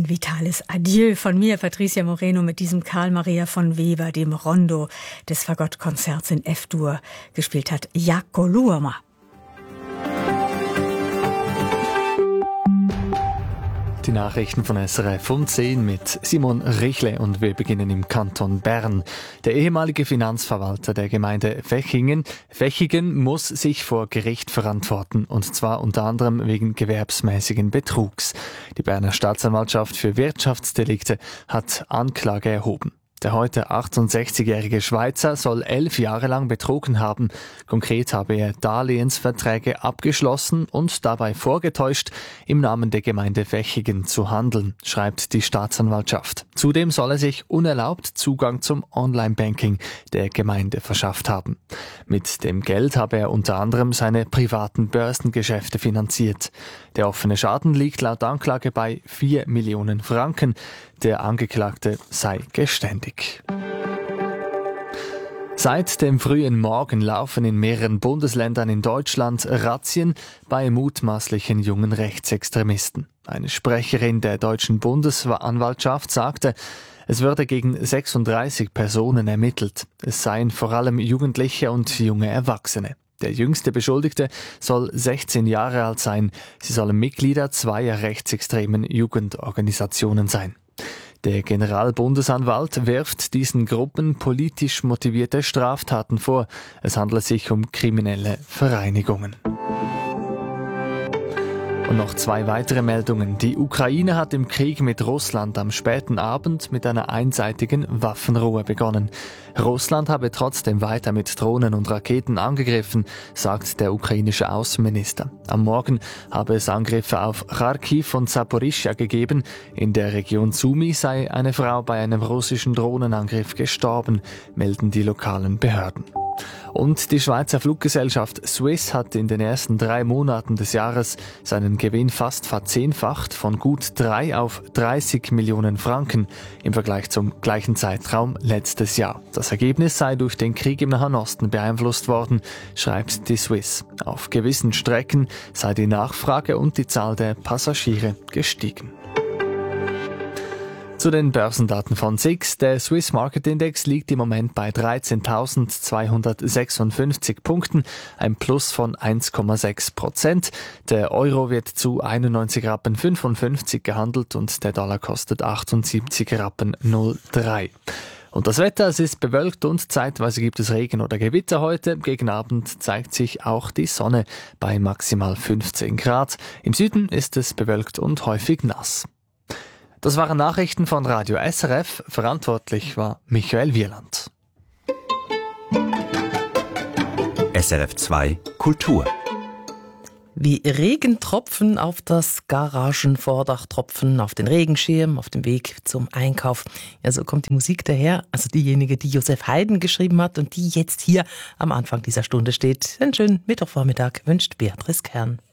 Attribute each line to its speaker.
Speaker 1: Ein vitales Adieu von mir, Patricia Moreno, mit diesem Karl Maria von Weber, dem Rondo des Fagottkonzerts in F-Dur gespielt hat. Jaakko Luoma.
Speaker 2: Die Nachrichten von SRF um 10 mit Simon Richle und wir beginnen im Kanton Bern. Der ehemalige Finanzverwalter der Gemeinde Vechigen muss sich vor Gericht verantworten, und zwar unter anderem wegen gewerbsmäßigen Betrugs. Die Berner Staatsanwaltschaft für Wirtschaftsdelikte hat Anklage erhoben. Der heute 68-jährige Schweizer soll 11 Jahre lang betrogen haben. Konkret habe er Darlehensverträge abgeschlossen und dabei vorgetäuscht, im Namen der Gemeinde Vechigen zu handeln, schreibt die Staatsanwaltschaft. Zudem soll er sich unerlaubt Zugang zum Online-Banking der Gemeinde verschafft haben. Mit dem Geld habe er unter anderem seine privaten Börsengeschäfte finanziert. Der offene Schaden liegt laut Anklage bei 4 Millionen Franken. Der Angeklagte sei geständig. Seit dem frühen Morgen laufen in mehreren Bundesländern in Deutschland Razzien bei mutmaßlichen jungen Rechtsextremisten. Eine Sprecherin der deutschen Bundesanwaltschaft sagte, es würde gegen 36 Personen ermittelt. Es seien vor allem Jugendliche und junge Erwachsene. Der jüngste Beschuldigte soll 16 Jahre alt sein. Sie sollen Mitglieder zweier rechtsextremen Jugendorganisationen sein. Der Generalbundesanwalt wirft diesen Gruppen politisch motivierte Straftaten vor. Es handelt sich um kriminelle Vereinigungen. Und noch 2 weitere Meldungen. Die Ukraine hat im Krieg mit Russland am späten Abend mit einer einseitigen Waffenruhe begonnen. Russland habe trotzdem weiter mit Drohnen und Raketen angegriffen, sagt der ukrainische Außenminister. Am Morgen habe es Angriffe auf Kharkiv und Saporischschja gegeben. In der Region Sumy sei eine Frau bei einem russischen Drohnenangriff gestorben, melden die lokalen Behörden. Und die Schweizer Fluggesellschaft Swiss hat in den ersten 3 Monaten des Jahres seinen Gewinn fast verzehnfacht, von gut 3 auf 30 Millionen Franken im Vergleich zum gleichen Zeitraum letztes Jahr. Das Ergebnis sei durch den Krieg im Nahen Osten beeinflusst worden, schreibt die Swiss. Auf gewissen Strecken sei die Nachfrage und die Zahl der Passagiere gestiegen. Zu den Börsendaten von SIX. Der Swiss Market Index liegt im Moment bei 13.256 Punkten, ein Plus von 1,6%. Der Euro wird zu 91,55 Rappen gehandelt und der Dollar kostet 78,03 Rappen. Und das Wetter, es ist bewölkt und zeitweise gibt es Regen oder Gewitter heute. Gegen Abend zeigt sich auch die Sonne bei maximal 15 Grad. Im Süden ist es bewölkt und häufig nass. Das waren Nachrichten von Radio SRF. Verantwortlich war Michael Wieland.
Speaker 3: SRF 2 Kultur.
Speaker 4: Wie Regentropfen auf das Garagenvordach tropfen, auf den Regenschirm, auf dem Weg zum Einkauf. Ja, so kommt die Musik daher, also diejenige, die Josef Haydn geschrieben hat und die jetzt hier am Anfang dieser Stunde steht. Einen schönen Mittwochvormittag wünscht Beatrice Kern.